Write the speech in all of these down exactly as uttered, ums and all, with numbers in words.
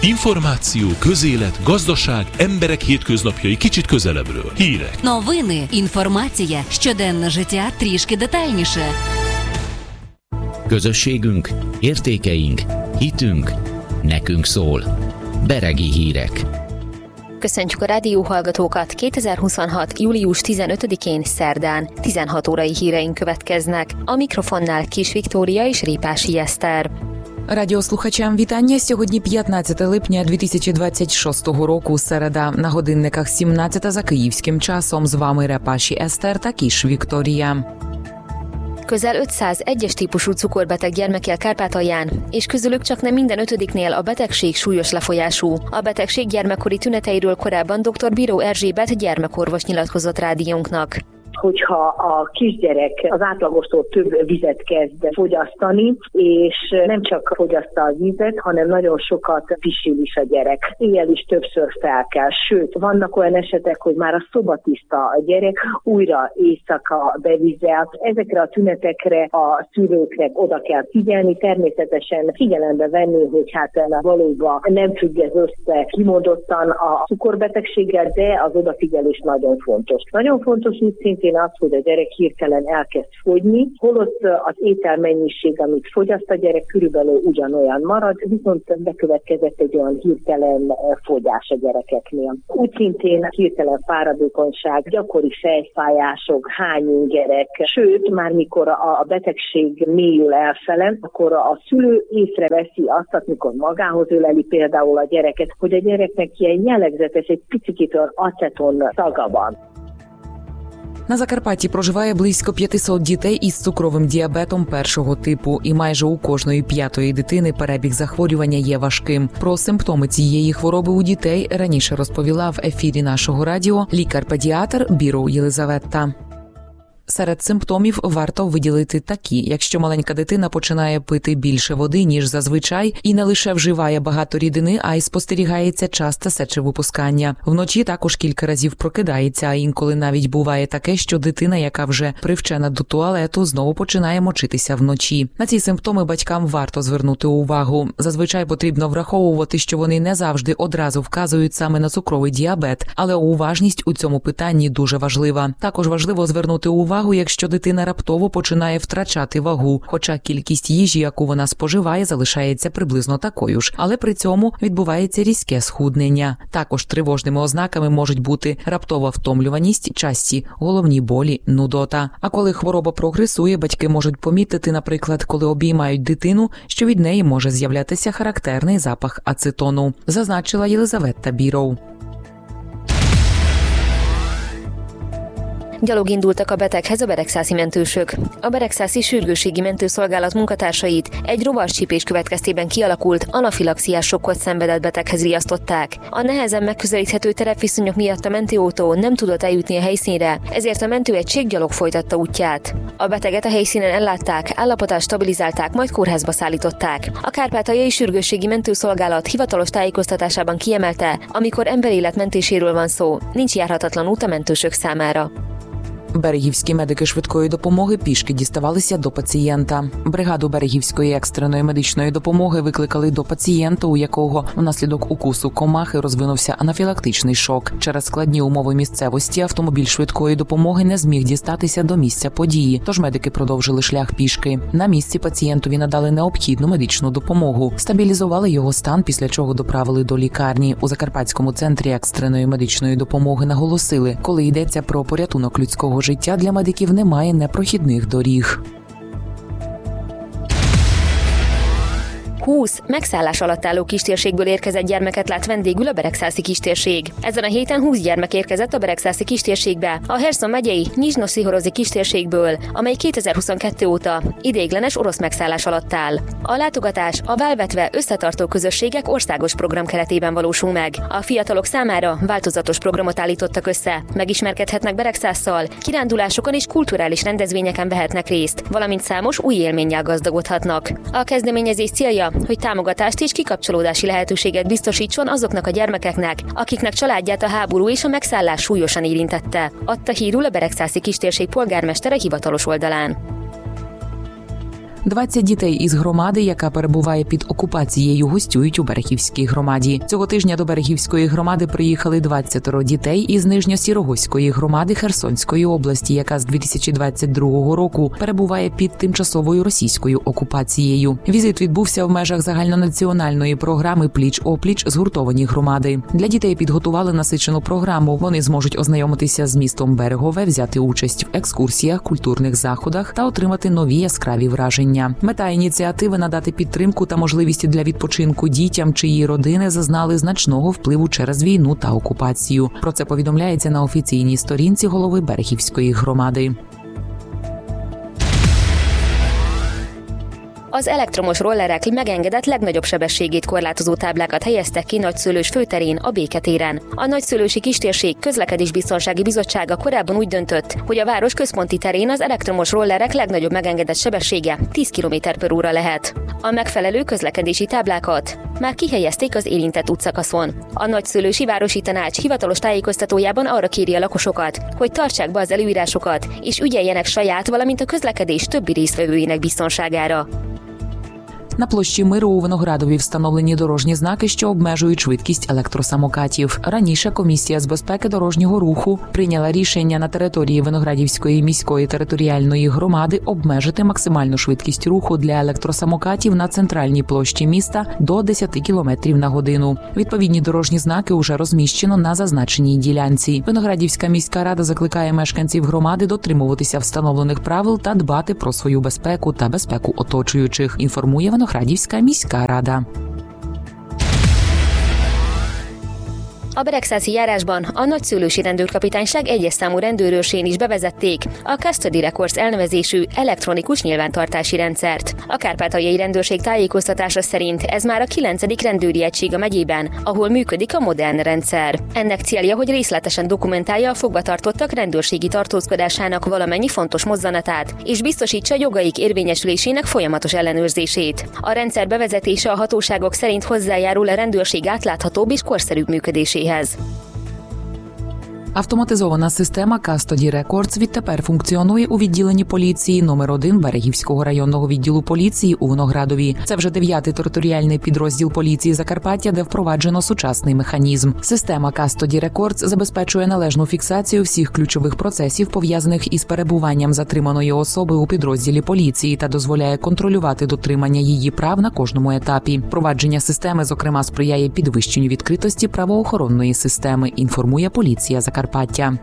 Információ, közélet, gazdaság, emberek hétköznapjai kicsit közelebbről. Hírek. Новини, інформація, щоденне життя трішки детальніше. Közösségünk, értékeink, hitünk, nekünk szól. Beregi hírek. Köszöntjük a rádióhallgatókat! kétezer-huszonhat. július tizenötödikén szerdán tizenhat órai híreink következnek. A mikrofonnál Kis Viktória és Répási Eszter. Радіослухачам вітання. Сьогодні п'ятнадцяте липня дві тисячі двадцять шостого року, середа. На годинниках сімнадцята за київським часом. З вами Репаші Eszter та Kis Viktória. Közel ötszáz egyes típusú cukorbeteg gyermek él Kárpátalján, és közülük csaknem minden ötödiknél a betegség súlyos lefolyású. A betegség gyermekkori tüneteiről korábban dr. Bíró Erzsébet gyermekorvos nyilatkozott rádiónknak. Hogyha a kisgyerek az átlagostól több vizet kezd fogyasztani, és nem csak fogyaszta a vizet, hanem nagyon sokat pisil is a gyerek. Éjjel is többször fel kell, sőt, vannak olyan esetek, hogy már a szobatiszta a gyerek, újra éjszaka bevizel. Ezekre a tünetekre a szülőknek oda kell figyelni, természetesen figyelembe venni, hogy hát valóban nem függ ez össze kimondottan a cukorbetegséggel, de az odafigyelés nagyon fontos. Nagyon fontos úgy szintén az, hogy a gyerek hirtelen elkezd fogyni, holott az ételmennyiség, amit fogyaszt a gyerek, körülbelül ugyanolyan marad, viszont bekövetkezett egy olyan hirtelen fogyás a gyerekeknél. Úgy szintén hirtelen fáradékonyság, gyakori fejfájások, hányingerek, sőt, már mikor a betegség mélyül elfele, akkor a szülő észreveszi azt, mikor magához öleli például a gyereket, hogy a gyereknek ilyen jellegzetes, egy picit aceton szaga van. На Закарпатті проживає близько п'ятсот дітей із цукровим діабетом першого типу, і майже у кожної п'ятої дитини перебіг захворювання є важким. Про симптоми цієї хвороби у дітей раніше розповіла в ефірі нашого радіо лікар-педіатр Бíró Єлизавета. Серед симптомів варто виділити такі: якщо маленька дитина починає пити більше води, ніж зазвичай, і не лише вживає багато рідини, а й спостерігається часте сечовипускання. Вночі також кілька разів прокидається, а інколи навіть буває таке, що дитина, яка вже привчена до туалету, знову починає мочитися вночі. На ці симптоми батькам варто звернути увагу. Зазвичай потрібно враховувати, що вони не завжди одразу вказують саме на цукровий діабет, але уважність у цьому питанні дуже важлива. Також важливо звернути увагу, якщо дитина раптово починає втрачати вагу, хоча кількість їжі, яку вона споживає, залишається приблизно такою ж, але при цьому відбувається різке схуднення. Також тривожними ознаками можуть бути раптова втомлюваність, часті головні болі, нудота. А коли хвороба прогресує, батьки можуть помітити, наприклад, коли обіймають дитину, що від неї може з'являтися характерний запах ацетону, зазначила Єлизавета Bíró. Gyalog indultak a beteghez a beregszászi mentősök. A beregszászi sürgősségi mentőszolgálat munkatársait egy rovarscsípés következtében kialakult anafilaxiás sokkot szenvedett beteghez riasztották. A nehezen megközelíthető terepviszonyok miatt a mentőautó nem tudott eljutni a helyszínre, ezért a mentőegység gyalog folytatta útját. A beteget a helyszínen ellátták, állapotát stabilizálták, majd kórházba szállították. A kárpátaljai sürgősségi mentőszolgálat hivatalos tájékoztatásában kiemelte, amikor emberélet mentéséről van szó, nincs járhatatlan út a mentősök számára. Берегівські медики швидкої допомоги пішки діставалися до пацієнта. Бригаду Берегівської екстреної медичної допомоги викликали до пацієнта, у якого внаслідок укусу комахи розвинувся анафілактичний шок. Через складні умови місцевості автомобіль швидкої допомоги не зміг дістатися до місця події, тож медики продовжили шлях пішки. На місці пацієнтові надали необхідну медичну допомогу. Стабілізували його стан, після чого доправили до лікарні. У Закарпатському центрі екстреної медичної допомоги наголосили, коли йдеться про порятунок людського життя, для медиків немає непрохідних доріг. húsz megszállás alatt álló kistérségből érkezett gyermeket lát vendégül a beregszászi kistérség. Ezen a héten húsz gyermek érkezett a beregszászi kistérségbe, a Herson megyei Nyizsno-Szihorozi kistérségből, amely kétezer-huszonkettő óta ideiglenes orosz megszállás alatt áll. A látogatás a válvetve összetartó közösségek országos program keretében valósul meg. A fiatalok számára változatos programot állítottak össze, megismerkedhetnek Beregszásszal, kirándulásokon és kulturális rendezvényeken vehetnek részt, valamint számos új élménnyel gazdagodhatnak. A kezdeményezés célja, hogy támogatást és kikapcsolódási lehetőséget biztosítson azoknak a gyermekeknek, akiknek családját a háború és a megszállás súlyosan érintette, adta hírül a beregszászi kistérség polgármestere hivatalos oldalán. двадцять дітей із громади, яка перебуває під окупацією, гостюють у Берегівській громаді. Цього тижня до Берегівської громади приїхали двадцятеро дітей із Нижньосіровозької громади Херсонської області, яка з дві тисячі двадцять другого року перебуває під тимчасовою російською окупацією. Візит відбувся в межах загальнонаціональної програми «Пліч-опліч. Згуртовані громади». Для дітей підготували насичену програму. Вони зможуть ознайомитися з містом Берегове, взяти участь в екскурсіях, культурних заходах та отримати нові яскраві враження. Мета ініціативи – надати підтримку та можливість для відпочинку дітям, чиї родини зазнали значного впливу через війну та окупацію. Про це повідомляється на офіційній сторінці голови Берегівської gромady. Az elektromos rollerek megengedett legnagyobb sebességét korlátozó táblákat helyeztek ki Nagyszőlős főterén, a Béketéren. A Nagyszőlősi Kistérség Közlekedésbiztonsági Bizottsága korábban úgy döntött, hogy a város központi terén az elektromos rollerek legnagyobb megengedett sebessége tíz kilométer per óra lehet. A megfelelő közlekedési táblákat már kihelyezték az érintett útszakaszon. A Nagyszőlősi Városi Tanács hivatalos tájékoztatójában arra kéri a lakosokat, hogy tartsák be az előírásokat és ügyeljenek saját, valamint a közlekedés többi résztvevőinek biztonságára. На площі Миру у Виноградові встановлені дорожні знаки, що обмежують швидкість електросамокатів. Раніше комісія з безпеки дорожнього руху прийняла рішення на території Виноградівської міської територіальної громади обмежити максимальну швидкість руху для електросамокатів на центральній площі міста до десять кілометрів на годину. Відповідні дорожні знаки уже розміщено на зазначеній ділянці. Виноградівська міська рада закликає мешканців громади дотримуватися встановлених правил та дбати про свою безпеку та безпеку оточуючих, інформує Виноградівська міська рада. A beregszászi járásban a Nagyszőlősi Rendőrkapitányság egyes számú rendőrőrsén is bevezették a Custody Records elnevezésű elektronikus nyilvántartási rendszert. A kárpátaljai rendőrség tájékoztatása szerint ez már a kilencedik rendőri egység a megyében, ahol működik a modern rendszer. Ennek célja, hogy részletesen dokumentálja a fogvatartottak rendőrségi tartózkodásának valamennyi fontos mozzanatát, és biztosítsa jogaik érvényesülésének folyamatos ellenőrzését. A rendszer bevezetése a hatóságok szerint hozzájárul a rendőrség átláthatóbb és korszerűbb működéséhez. Автоматизована система Custody Records відтепер функціонує у відділенні поліції номер один Берегівського районного відділу поліції у Виноградові. Це вже дев'ятий територіальний підрозділ поліції Закарпаття, де впроваджено сучасний механізм. Система Custody Records забезпечує належну фіксацію всіх ключових процесів, пов'язаних із перебуванням затриманої особи у підрозділі поліції та дозволяє контролювати дотримання її прав на кожному етапі. Впровадження системи, зокрема, сприяє підвищенню відкритості правоохоронної системи, інформує поліція Закарпаття. Закарпаття.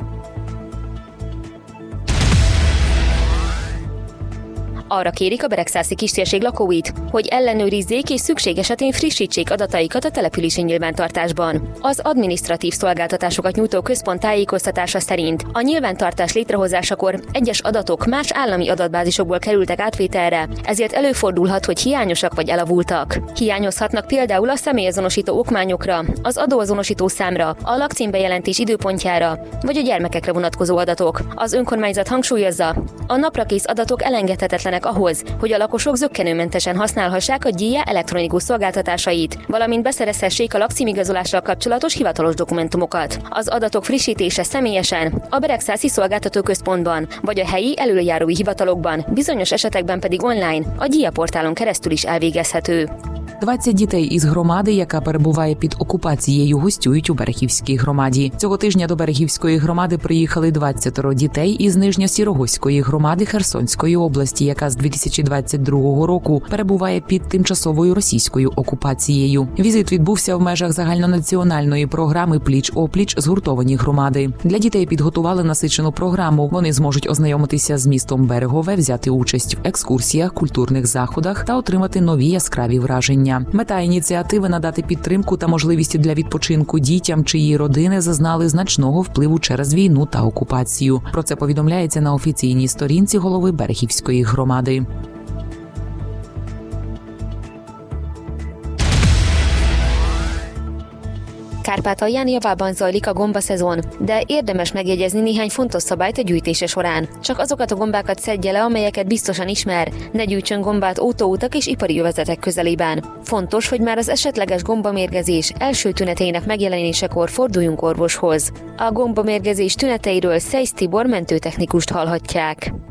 Arra kérik a beregszászi kistérség lakóit, hogy ellenőrizzék és szükség esetén frissítsék adataikat a települési nyilvántartásban. Az adminisztratív szolgáltatásokat nyújtó központ tájékoztatása szerint a nyilvántartás létrehozásakor egyes adatok más állami adatbázisokból kerültek átvételre, ezért előfordulhat, hogy hiányosak vagy elavultak. Hiányozhatnak például a személyazonosító okmányokra, az adóazonosító számra, a lakcímbejelentés időpontjára, vagy a gyermekekre vonatkozó adatok. Az önkormányzat hangsúlyozza, a naprakész adatok elengedhetetlenek ahhoz, hogy a lakosok zökkenőmentesen használhassák a GIA elektronikus szolgáltatásait, valamint beszerezhessék a lakcímigazolással kapcsolatos hivatalos dokumentumokat. Az adatok frissítése személyesen, a beregszászi szolgáltatóközpontban, vagy a helyi elöljárói hivatalokban, bizonyos esetekben pedig online, a GIA portálon keresztül is elvégezhető. двадцять дітей із громади, яка перебуває під окупацією, гостюють у Берегівській громаді. Цього тижня до Берегівської громади приїхали двадцятеро дітей із Нижньосіровозької громади Херсонської області, яка з дві тисячі двадцять другого року перебуває під тимчасовою російською окупацією. Візит відбувся в межах загальнонаціональної програми «Пліч-опліч. Згуртовані громади». Для дітей підготували насичену програму. Вони зможуть ознайомитися з містом Берегове, взяти участь в екскурсіях, культурних заходах та отримати нові яскраві враження. Мета ініціативи – надати підтримку та можливість для відпочинку дітям, чиї родини зазнали значного впливу через війну та окупацію. Про це повідомляється на офіційній сторінці голови Берегівської громади. Kárpátalján javában zajlik a gombaszezon, de érdemes megjegyezni néhány fontos szabályt a gyűjtése során. Csak azokat a gombákat szedje le, amelyeket biztosan ismer, ne gyűjtsön gombát autóutak és ipari övezetek közelében. Fontos, hogy már az esetleges gombamérgezés első tüneteinek megjelenésekor forduljunk orvoshoz. A gombamérgezés tüneteiről Szejsz Tibor mentőtechnikust hallhatják.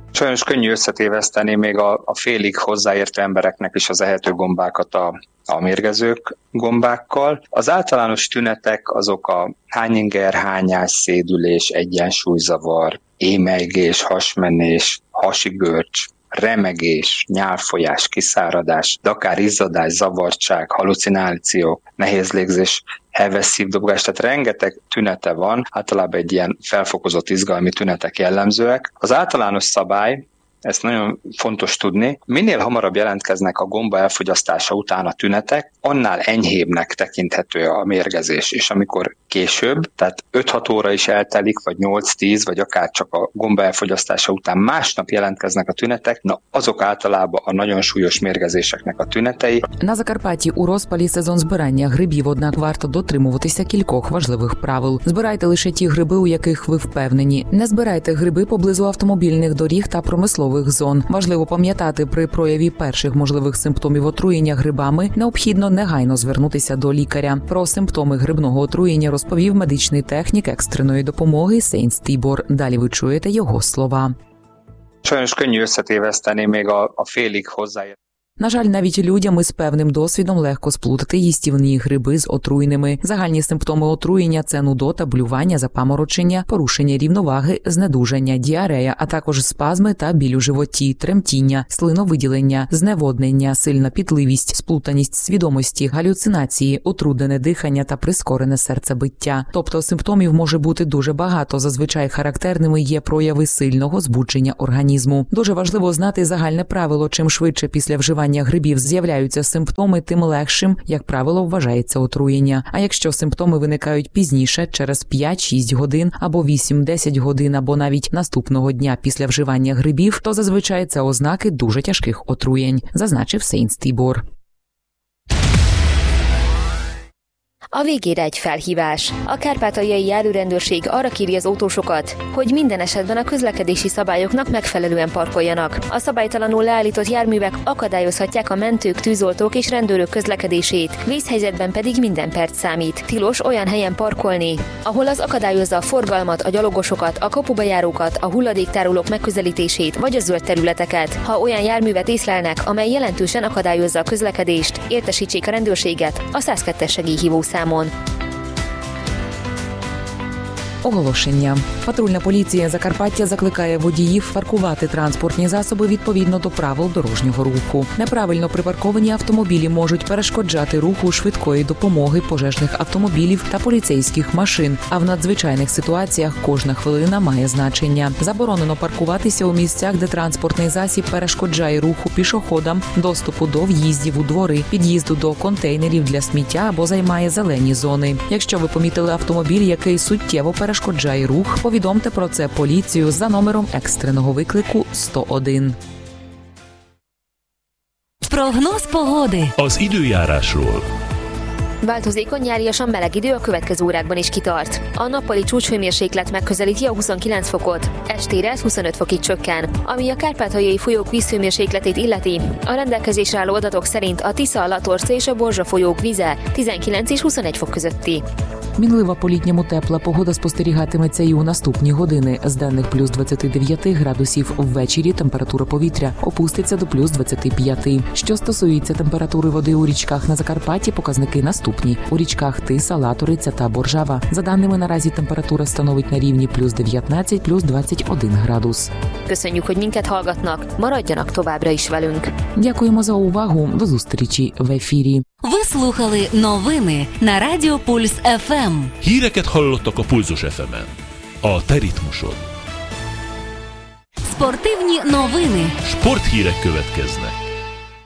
Sajnos könnyű összetéveszteni még a, a félig hozzáértő embereknek is az ehető gombákat a, a mérgezők gombákkal. Az általános tünetek azok a hányinger, hányás, szédülés, egyensúlyzavar, émelygés, hasmenés, hasigörcs, remegés, nyálfolyás, kiszáradás, de akár izzadás, zavartság, halucinációk, nehéz légzés, heves szívdobogás, tehát rengeteg tünete van, általában egy ilyen felfokozott izgalmi tünetek jellemzőek. Az általános szabály, ezt nagyon fontos tudni, minél hamarabb jelentkeznek a gomba elfogyasztása után a tünetek, annál enyhébbnek tekinthető a mérgezés, és amikor később, tehát öt-hat óra is eltelik, vagy nyolc-tíz, vagy akár csak a gomba elfogyasztása után másnap jelentkeznek a tünetek, na azok általában a nagyon súlyos mérgezéseknek a tünетei. На Закарпатті у розпалі сезон збирання грибів, однак варто дотримуватися кількох важливих правил. Збирайте лише ті гриби, у яких ви впевнені. Не збирайте гриби поблизу автомобільних доріг та промислових зон. Важливо пам'ятати, при прояві перших можливих симптомів отруєння грибами необхідно негайно звернутися до лікаря. Про симптоми грибного отруєння розповів медичний технік екстреної допомоги Сейнс Тібор. Далі ви чуєте його слова. Sajnos könnyű összetéveszteni még a, a félig hozzáértő. На жаль, навіть людям із певним досвідом легко сплутати їстівні гриби з отруйними. Загальні симптоми отруєння – це нудота, блювання, запаморочення, порушення рівноваги, знедужання, діарея, а також спазми та біль у животі, тремтіння, слиновиділення, зневоднення, сильна пітливість, сплутаність свідомості, галюцинації, утруднене дихання та прискорене серцебиття. Тобто симптомів може бути дуже багато, зазвичай характерними є прояви сильного збудження організму. Дуже важливо знати загальне правило, чим швидше після вживання грибів з'являються симптоми, тим легшим, як правило, вважається отруєння. А якщо симптоми виникають пізніше, через п'ять-шість годин або вісім-десять годин, або навіть наступного дня після vживання грибів, то зазвичай це ознаки дуже тяжких отруєнь, зазначив Сейнс Тібор. A végére egy felhívás. A kárpátaljai járőrendőrség arra kéri az autósokat, hogy minden esetben a közlekedési szabályoknak megfelelően parkoljanak. A szabálytalanul leállított járművek akadályozhatják a mentők, tűzoltók és rendőrök közlekedését, vészhelyzetben pedig minden perc számít. Tilos olyan helyen parkolni, ahol az akadályozza a forgalmat, a gyalogosokat, a kapubajárókat, a hulladéktárolók megközelítését vagy a zöld területeket. Ha olyan járművet észlelnek, amely jelentősen akadályozza a közlekedést, értesítsék a rendőrséget a száz kettes segélyhívószámon. Оголошення. Патрульна поліція Закарпаття закликає водіїв паркувати транспортні засоби відповідно до правил дорожнього руху. Неправильно припарковані автомобілі можуть перешкоджати руху швидкої допомоги, пожежних автомобілів та поліцейських машин, а в надзвичайних ситуаціях кожна хвилина має значення. Заборонено паркуватися у місцях, де транспортний засіб перешкоджає руху пішоходам, доступу до в'їздів у двори, під'їзду до контейнерів для сміття або займає зелені зони. Якщо ви помітили автомобіль, який суттєво перешкоджає рух, повідомте про це поліцію за номером екстреного виклику сто один. Прогноz pogody. Az időjárásról. Változékony nyáriasan meleg idő a következő órákban is kitart. A nappali csúcshőmérséklet megközelíti a huszonkilenc fokot, estére ez huszonöt fokig csökken. Ami a kárpátaljai folyók vízhőmérsékletét illeti, a rendelkezésre álló adatok szerint a Tisza, a Latorca és a Borzsa folyók vize tizenkilenc és huszonegy fok közötti. Мінлива по-літньому тепла погода спостерігатиметься і у наступні години. З денних плюс двадцять дев'ять градусів, ввечері температура повітря опуститься до плюс двадцять п'ять. Що стосується температури води у річках на Закарпатті, показники наступні. У річках Тиса, Латориця та Боржава. За даними, наразі температура становить на рівні плюс дев'ятнадцять, плюс двадцять один градус. Köszönjük, hogy minket hallgatnak, maradjanak továbbra is velünk. Дякуємо за увагу. До зустрічі в ефірі. Ви слухали новини на Радіо Пульс еф ем. Híreket hallottak a Pulzus еф емен. A te ritmusod. Спортивні новини. Sporthírek következnek.